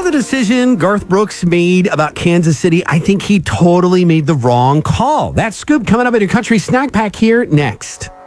the decision Garth Brooks made about Kansas City, I think he totally made the wrong call. That scoop coming up in your country snack pack here next.